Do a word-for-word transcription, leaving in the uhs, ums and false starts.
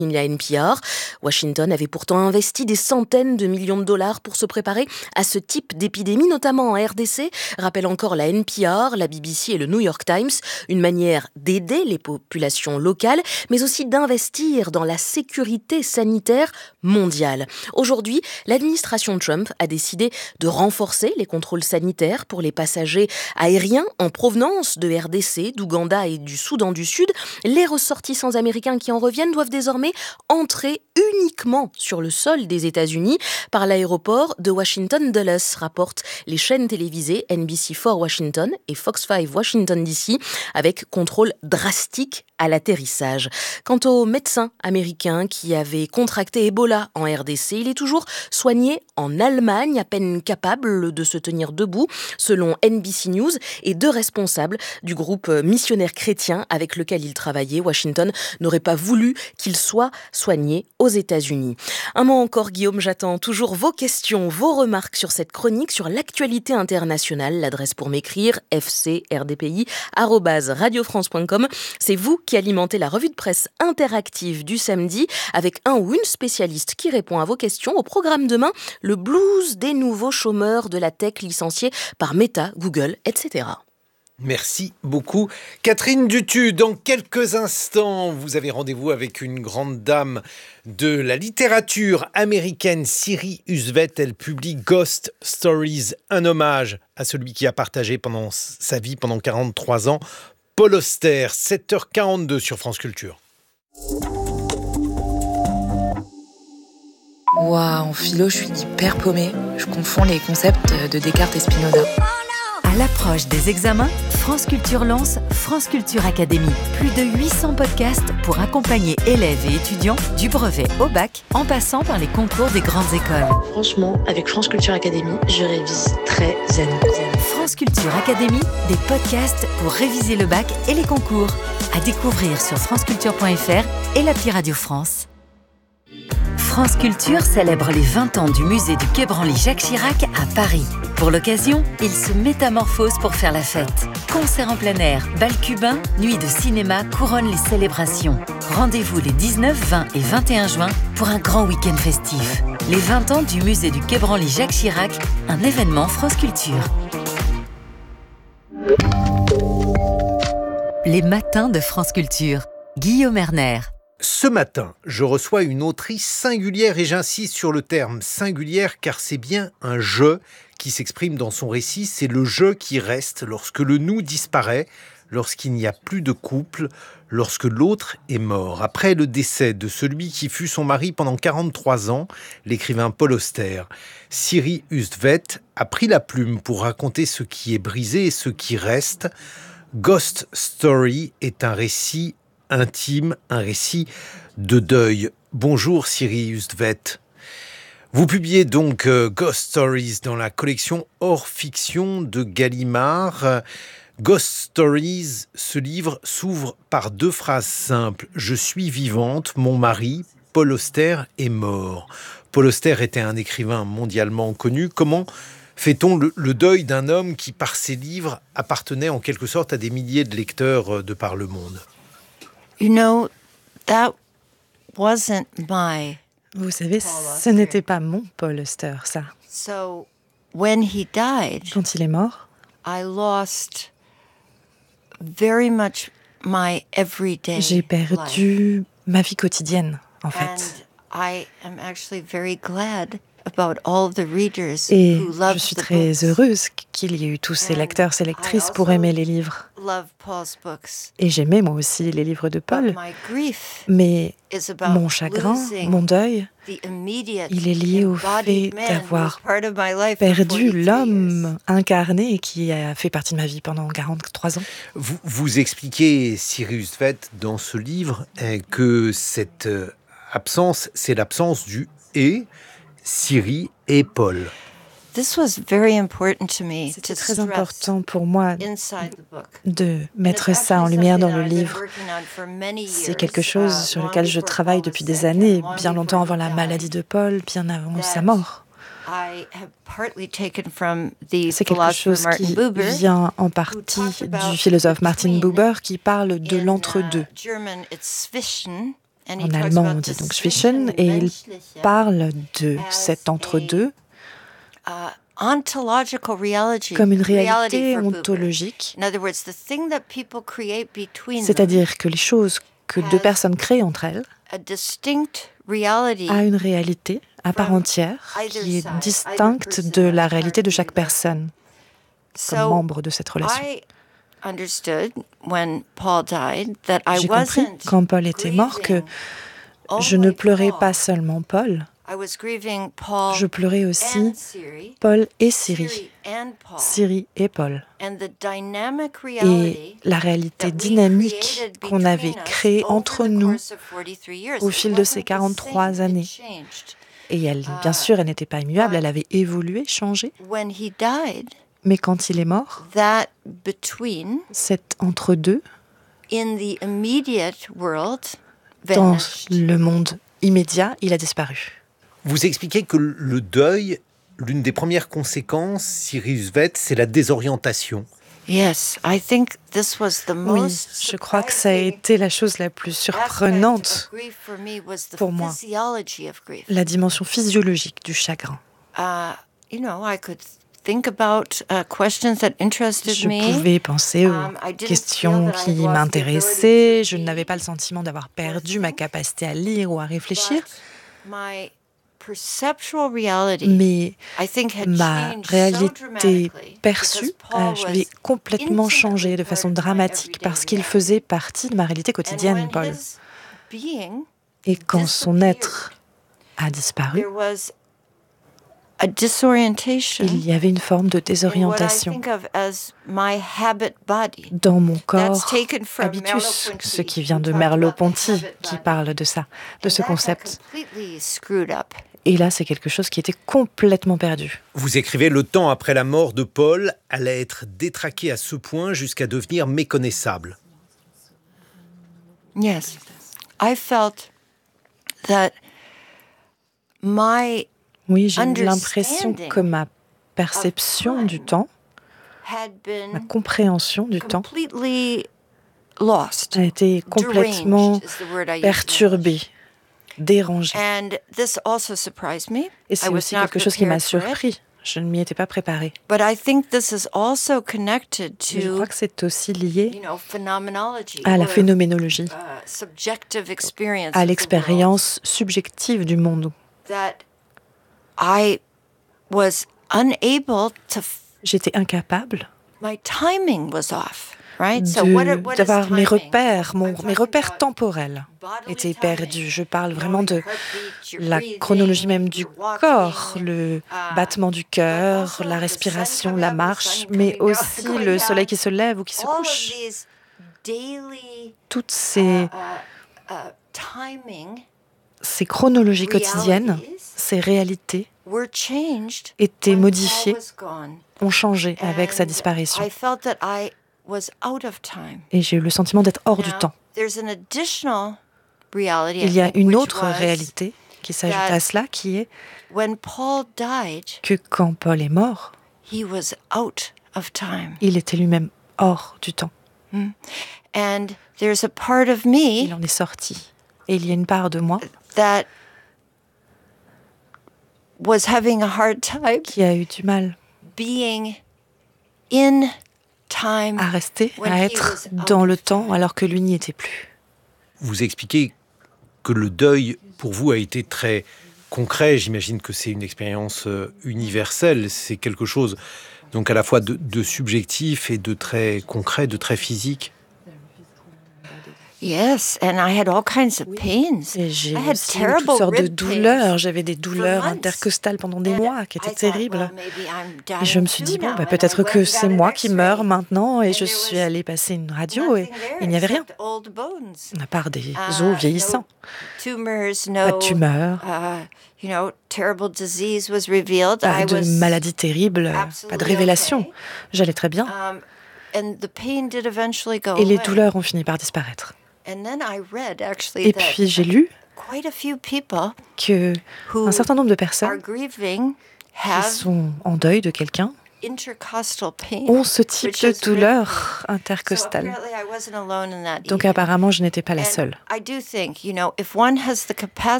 La N P R. Washington avait pourtant investi des centaines de millions de dollars pour se préparer à ce type d'épidémie, notamment en R D C, rappelle encore la N P R, la B B C et le New York Times, une manière d'aider les populations locales, mais aussi d'investir dans la sécurité sanitaire mondiale. Aujourd'hui, l'administration Trump a décidé de renforcer les contrôles sanitaires pour les passagers aériens en provenance de R D C, d'Ouganda et du Soudan du Sud. Les ressortissants américains qui en reviennent doivent désormais entrer uniquement sur le sol des États-Unis par l'aéroport de Washington Dulles, rapportent les chaînes télévisées N B C quatre Washington et Fox cinq Washington D C, avec contrôle drastique à l'atterrissage. Quant au médecin américain qui avait contracté Ebola en R D C, il est toujours soigné en Allemagne, à peine capable de se tenir debout, selon N B C News, et deux responsables du groupe missionnaire chrétien avec lequel il travaillait. Washington n'aurait pas voulu qu'il soit soigné aux États-Unis. Un mot encore, Guillaume, j'attends toujours vos questions, vos remarques sur cette chronique, sur l'actualité internationale. L'adresse pour m'écrire, f c r d p i arobase radio france point com. C'est vous qui alimentez la revue de presse interactive du samedi avec un ou une spécialiste qui répond à vos questions. Au programme demain, le blues des nouveaux chômeurs de la tech licenciés par Meta, Google, et cetera. Merci beaucoup. Catherine Dutu, dans quelques instants, vous avez rendez-vous avec une grande dame de la littérature américaine, Siri Hustvedt. Elle publie Ghost Stories, un hommage à celui qui a partagé pendant sa vie pendant quarante-trois ans, Paul Auster. sept heures quarante-deux sur France Culture. Waouh, en philo, je suis hyper paumée. Je confonds les concepts de Descartes et Spinoza. À l'approche des examens, France Culture lance France Culture Academy. Plus de huit cents podcasts pour accompagner élèves et étudiants du brevet au bac, en passant par les concours des grandes écoles. Franchement, avec France Culture Academy, je révise très zen. France Culture Academy, des podcasts pour réviser le bac et les concours. À découvrir sur franceculture point f r et l'appli Radio France. France Culture célèbre les vingt ans du musée du Quai Branly Jacques Chirac à Paris. Pour l'occasion, il se métamorphose pour faire la fête. Concerts en plein air, bal cubain, nuit de cinéma couronnent les célébrations. Rendez-vous les dix-neuf, vingt et vingt et un juin pour un grand week-end festif. Les vingt ans du musée du Quai Branly Jacques Chirac, un événement France Culture. Les matins de France Culture. Guillaume Erner. Ce matin, je reçois une autrice singulière et j'insiste sur le terme singulière car c'est bien un « je » qui s'exprime dans son récit. C'est le « je » qui reste lorsque le « nous » disparaît, lorsqu'il n'y a plus de couple, lorsque l'autre est mort. Après le décès de celui qui fut son mari pendant quarante-trois ans, l'écrivain Paul Auster, Siri Hustvedt a pris la plume pour raconter ce qui est brisé et ce qui reste. Ghost Story est un récit intime, un récit de deuil. Bonjour Siri Hustvedt. Vous publiez donc euh, Ghost Stories dans la collection Hors Fiction de Gallimard. Ghost Stories, ce livre s'ouvre par deux phrases simples. Je suis vivante, mon mari, Paul Auster, est mort. Paul Auster était un écrivain mondialement connu. Comment fait-on le, le deuil d'un homme qui, par ses livres, appartenait en quelque sorte à des milliers de lecteurs de par le monde ? You know, that wasn't my... Vous savez, ce n'était pas mon Paul Auster, ça. So, when he died, Quand il est mort, I lost very much my everyday j'ai perdu life. ma vie quotidienne, en fait. And I am actually very glad about all the readers Et who loved je suis the très books. heureuse qu'il y ait eu tous ces And lecteurs, ces I lectrices pour also aimer les livres. love Paul's books. Et j'aimais moi aussi les livres de But Paul. my grief Mais is about mon chagrin, losing mon deuil, the immediate il est lié au fait embodied man who d'avoir was part of my life for perdu forty-three years. l'homme incarné qui a fait partie de ma vie pendant quarante-trois ans. Vous, vous expliquez, Siri Hustvedt, dans ce livre, euh, que cette euh, absence, c'est l'absence du « et », Siri et Paul. This was very important to me C'était to très stress important pour moi inside the book. de mettre ça en lumière dans le livre. C'est quelque chose sur lequel je travaille depuis des années, bien longtemps avant la maladie de Paul, bien avant sa mort. C'est quelque chose qui vient en partie du philosophe Martin Buber qui parle de l'entre-deux. En allemand, on dit donc zwischen, et il parle de cet entre-deux comme une réalité ontologique, c'est-à-dire que les choses que deux personnes créent entre elles a une réalité à part entière qui est distincte de la réalité de chaque personne comme membre de cette relation. J'ai compris quand Paul était mort que je ne pleurais pas seulement Paul, je pleurais aussi Paul et Siri, Siri et Paul. Et la réalité dynamique qu'on avait créée entre nous au fil de ces quarante-trois années. Et elle, bien sûr, elle n'était pas immuable, elle avait évolué, changé. Mais quand il est mort, cet entre-deux, dans le monde immédiat, il a disparu. Vous expliquez que le deuil, l'une des premières conséquences, Cyrus Vett, c'est la désorientation. Yes, I think this was the Oui, most je crois que ça a été la chose la plus surprenante pour moi, la dimension physiologique du chagrin. Uh, you know, I could think about uh, questions that interested Je me. pouvais penser aux Um, I didn't questions feel that I qui lost the m'intéressaient. ability Je to n'avais pas le sentiment d'avoir perdu ma capacité à lire ou à réfléchir. But my perceptual reality, Mais I think, had ma changed so réalité dramatically perçue because Paul avait was complètement changé de façon intimately part of my dramatique everyday parce qu'il reality. faisait partie de ma réalité And quotidienne, when Paul. his being Et quand son disappeared, être a disparu, there was a disorientation il y avait une forme de in what I désorientation think of as my habit body. dans mon That's corps taken from habitus, Merleau-Ponty, ce qui who vient de talked Merleau-Ponty, about the habit qui body. parle de ça, de And ce that got concept. completely screwed up. Et là, c'est quelque chose qui était complètement perdu. Vous écrivez, le temps après la mort de Paul allait être détraqué à ce point jusqu'à devenir méconnaissable. Yes, I felt that my Oui, j'ai eu l'impression que ma perception du temps, had ma been compréhension du temps, completely lost, a été complètement deranged is the word I use. perturbée, dérangée. And this also surprised me. Et I c'est was aussi not quelque chose qui m'a prepared for it. surpris. Je ne m'y étais pas préparée. But I think this is also connected Mais je to, crois que c'est aussi lié you know, phenomenology, à la or, phénoménologie, uh, subjective experience à of the l'expérience subjective du monde. world, that I was unable to. F- J'étais incapable my timing was off, right? So what, de- what is d'avoir mes timing? repères, mon- I'm mes talking repères about temporels bodily étaient timing. perdus. Je parle You know, vraiment de your heartbeat, your la breathing, chronologie même du your walking, corps, le uh, battement du but cœur, also la the respiration, sun coming la up, the marche, sun mais coming down, aussi going le soleil down. qui se lève ou qui se All of couche. these daily Toutes ces, uh, uh, timing ces chronologies quotidiennes, realities ces réalités were changed étaient when modifiées, Paul was gone. ont changé avec sa And disparition. I felt that I was out of time. Et j'ai eu le sentiment d'être hors du Now, temps. there's an additional reality, I Il y a think, une which autre was réalité qui s'ajoute that à cela, qui est when Paul died, que quand Paul est mort, he was out of time. il était lui-même hors du temps. And there's a part of Il me en est sorti. Et il y a une part de moi that was having a hard time qui a eu du mal being in time. à rester, when à he être was out dans le of temps time. alors que lui n'y était plus. Vous expliquez que le deuil, pour vous, a été très concret. J'imagine que c'est une expérience euh, universelle. C'est quelque chose, donc, à la fois de, de subjectif et de très concret, de très physique. Yes, and I had all kinds of pains. Et j'ai I had aussi eu terrible toutes sortes de rib douleurs. pains J'avais des for douleurs months. intercostales pendant des And mois qui I étaient thought, terribles. well, maybe I'm Et je dying me suis dit, too bon, now. bah, And peut-être I que went c'est and got moi an qui X-ray. meurs maintenant. Et And je there suis was allée passer une radio et nothing there il n'y avait rien, except old bones. à part des Uh, os vieillissants. No tumors, Pas no, de tumeur, uh, you know, terrible disease was revealed. pas I de was, maladie terrible, pas de absolutely révélation. okay. J'allais très bien. Um, and the pain did eventually go Et les away. douleurs ont fini par disparaître. And then I read actually Et that puis j'ai lu quite a few people que who un certain nombre de are personnes grieving qui have sont en deuil de quelqu'un ont ce type de douleur intercostale. Donc apparemment, je n'étais pas la seule.